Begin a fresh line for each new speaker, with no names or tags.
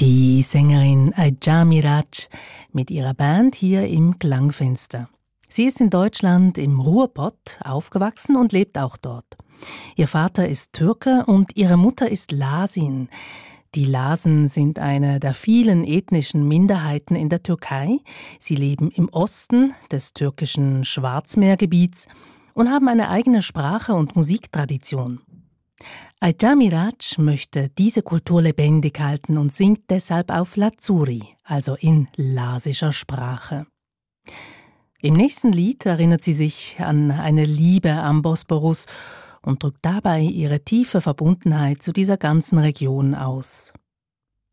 Die Sängerin Aïcha Mirac mit ihrer Band hier im Klangfenster. Sie ist in Deutschland im Ruhrpott aufgewachsen und lebt auch dort. Ihr Vater ist Türke und ihre Mutter ist Lasin. Die Lasen sind eine der vielen ethnischen Minderheiten in der Türkei. Sie leben im Osten des türkischen Schwarzmeergebiets und haben eine eigene Sprache und Musiktradition. Aïcha Mirac möchte diese Kultur lebendig halten und singt deshalb auf Lazuri, also in lasischer Sprache. Im nächsten Lied erinnert sie sich an eine Liebe am Bosporus und drückt dabei ihre tiefe Verbundenheit zu dieser ganzen Region aus.